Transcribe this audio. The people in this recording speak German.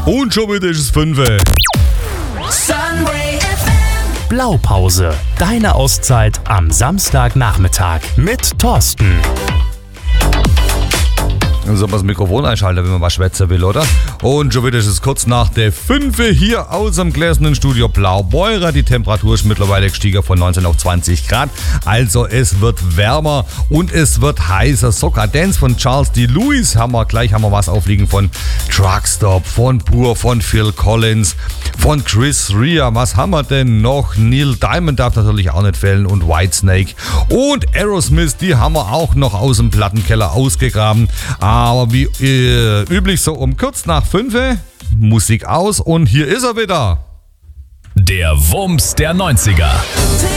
Und schon wieder ist es 5. Blaupause, deine Auszeit am Samstagnachmittag mit Thorsten. So, mal das Mikrofon einschalten, wenn man mal schwätzen will, oder? Und schon wieder ist es kurz nach der 5 hier aus dem gläsernen Studio Blaubeurer. Die Temperatur ist mittlerweile gestiegen von 19 auf 20 Grad. Also es wird wärmer und es wird heißer. Soca Dance von Charles D. Lewis haben wir was aufliegen von Truckstop, von Pur, von Phil Collins, von Chris Rea. Was haben wir denn noch? Neil Diamond darf natürlich auch nicht fehlen und Whitesnake. Und Aerosmith, die haben wir auch noch aus dem Plattenkeller ausgegraben. Aber wie üblich so um kurz nach 5 Musik aus und hier ist er wieder. Der Wumms der 90er.